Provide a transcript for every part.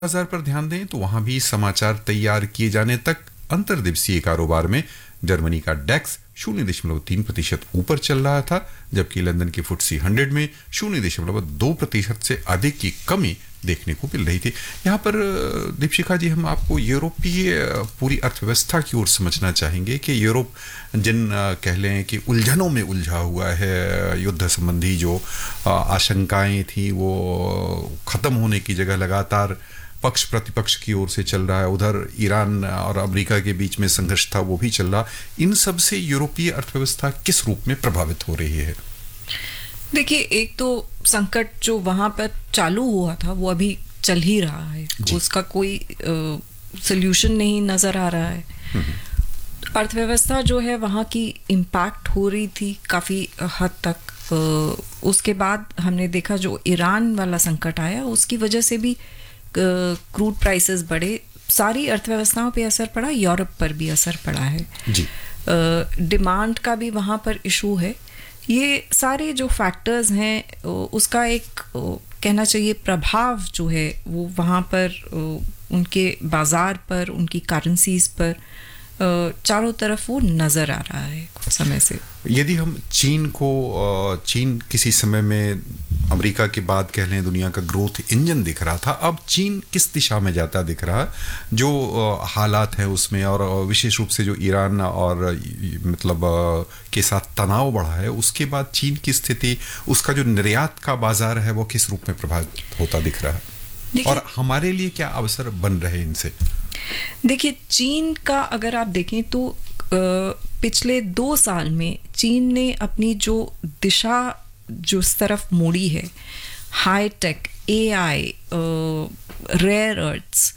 बाजार पर ध्यान दें तो वहां भी समाचार तैयार किए जाने तक अंतर्दिवसीय कारोबार में जर्मनी का डेक्स 0.3% ऊपर चल रहा था, जबकि लंदन के फुटसी 100 में 0.2% से अधिक की कमी देखने को मिल रही थी। यहाँ पर दीपशिखा जी, हम आपको यूरोपीय पूरी अर्थव्यवस्था की ओर समझना चाहेंगे कि यूरोप जिन कह लें कि उलझनों में उलझा हुआ है, युद्ध संबंधी जो आशंकाएं थी वो ख़त्म होने की जगह लगातार पक्ष प्रतिपक्ष की ओर से चल रहा है, उधर ईरान और अमेरिका के बीच में संघर्ष था वो भी चल रहा। इन सब से यूरोपीय अर्थव्यवस्था किस रूप में प्रभावित हो रही है? देखिए, एक तो संकट जो वहाँ पर चालू हुआ था वो अभी चल ही रहा है, उसका कोई सल्यूशन नहीं नज़र आ रहा है। अर्थव्यवस्था जो है वहाँ की इम्पैक्ट हो रही थी काफ़ी हद तक। उसके बाद हमने देखा जो ईरान वाला संकट आया उसकी वजह से भी क्रूड प्राइसेस बढ़े, सारी अर्थव्यवस्थाओं पे असर पड़ा, यूरोप पर भी असर पड़ा है जी। डिमांड का भी वहाँ पर इशू है। ये सारे जो फैक्टर्स हैं उसका एक कहना चाहिए प्रभाव जो है वो वहाँ पर उनके बाज़ार पर, उनकी करेंसीज पर चारों तरफ वो नज़र आ रहा है कुछ समय से। यदि हम चीन किसी समय में अमेरिका के बाद कह लें दुनिया का ग्रोथ इंजन दिख रहा था, अब चीन किस दिशा में जाता दिख रहा, जो हालात है उसमें, और विशेष रूप से जो ईरान और मतलब के साथ तनाव बढ़ा है उसके बाद चीन की स्थिति, उसका जो निर्यात का बाजार है वो किस रूप में प्रभावित होता दिख रहा है, और हमारे लिए क्या अवसर बन रहे इनसे? देखिए, चीन का अगर आप देखें तो पिछले 2 साल में चीन ने अपनी जो दिशा जो इस तरफ मोड़ी है, high tech, AI, rare earth's,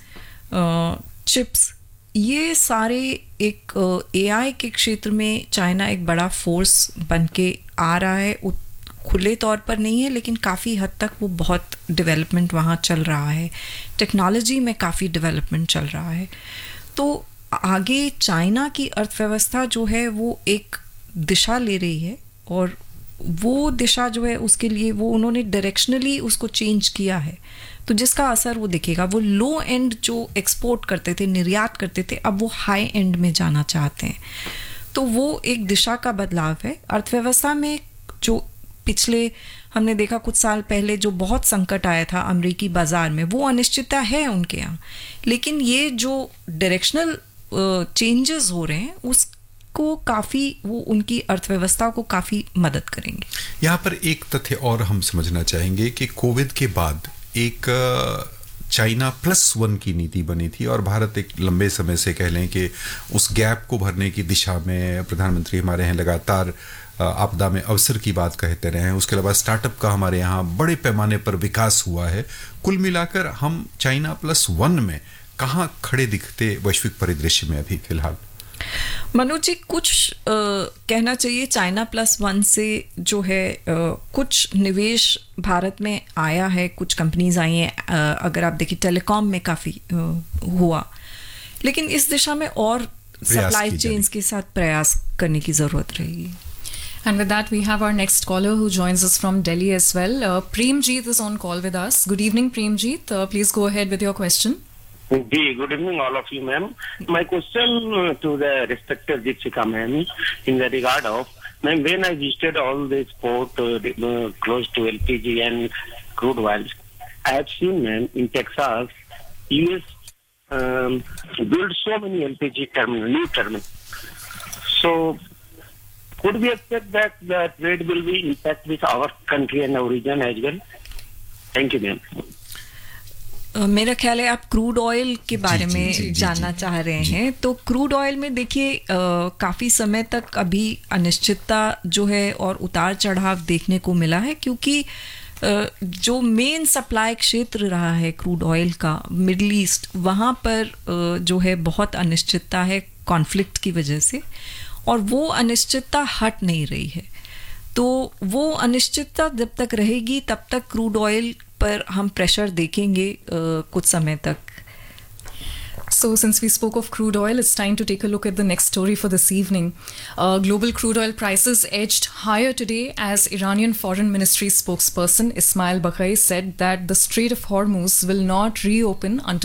chips, ये सारे एक एआई के क्षेत्र में चाइना एक बड़ा फोर्स बन के आ रहा है। खुले तौर पर नहीं है लेकिन काफ़ी हद तक वो बहुत डेवलपमेंट वहाँ चल रहा है, टेक्नोलॉजी में काफ़ी डेवलपमेंट चल रहा है। तो आगे चाइना की अर्थव्यवस्था जो है वो एक दिशा ले रही है, और वो दिशा जो है उसके लिए वो उन्होंने डायरेक्शनली उसको चेंज किया है, तो जिसका असर वो दिखेगा। वो लो एंड जो एक्सपोर्ट करते थे, निर्यात करते थे, अब वो हाई एंड में जाना चाहते हैं। तो वो एक दिशा का बदलाव है अर्थव्यवस्था में। जो पिछले हमने देखा कुछ साल पहले जो बहुत संकट आया था अमेरिकी बाजार में, वो अनिश्चितता है उनके यहाँ, लेकिन ये जो डायरेक्शनल चेंजेस हो रहे हैं उसको काफ़ी, वो उनकी अर्थव्यवस्था को काफ़ी मदद करेंगे। यहाँ पर एक तथ्य और हम समझना चाहेंगे कि कोविड के बाद एक चाइना +1 की नीति बनी थी, और भारत एक लंबे समय से कह लें कि उस गैप को भरने की दिशा में, प्रधानमंत्री हमारे हैं लगातार आपदा में अवसर की बात कहते रहे हैं। उसके अलावा स्टार्टअप का हमारे यहाँ बड़े पैमाने पर विकास हुआ है। कुल मिलाकर हम चाइना +1 में कहाँ खड़े दिखते वैश्विक परिदृश्य में अभी फिलहाल? मनोज जी, कुछ कहना चाहिए चाइना +1 से जो है कुछ निवेश भारत में आया है, कुछ कंपनीज आई हैं। अगर आप देखिए टेलीकॉम में काफ़ी हुआ, लेकिन इस दिशा में और सप्लाई चेन्स के साथ प्रयास करने की ज़रूरत रहेगी। And with that, we have our next caller who joins us from Delhi as well. Premjeet is on call with us. Good evening, Premjeet. Please go ahead with your question. Good evening, all of you, ma'am. My question to the respected Deepshika ma'am in the regard of, ma'am, when I visited all this port close to LPG and crude oil, I have seen, ma'am, in Texas, US built so many LPG terminal, new terminal. So, could we expect that the trade will be impact with our country and our region as well? Thank you, ma'am. मेरा ख्याल है आप crude oil के बारे में जानना चाह रहे हैं। तो क्रूड ऑयल में देखिए काफ़ी समय तक अभी अनिश्चितता जो है और उतार चढ़ाव देखने को मिला है, क्योंकि जो मेन सप्लाई क्षेत्र रहा है क्रूड ऑयल का, मिडल ईस्ट, वहाँ पर जो है बहुत अनिश्चितता है कॉन्फ्लिक्ट की वजह से, और वो अनिश्चितता हट नहीं रही है। तो वो अनिश्चितता जब तक रहेगी तब तक क्रूड ऑयल पर हम प्रेशर देखेंगे कुछ समय तक। So, since we spoke of crude oil, it's time to take a look at the next story for this evening. Global crude oil prices edged higher today as Iranian Foreign Ministry spokesperson Ismail Baghai said that the Strait of Hormuz will not reopen until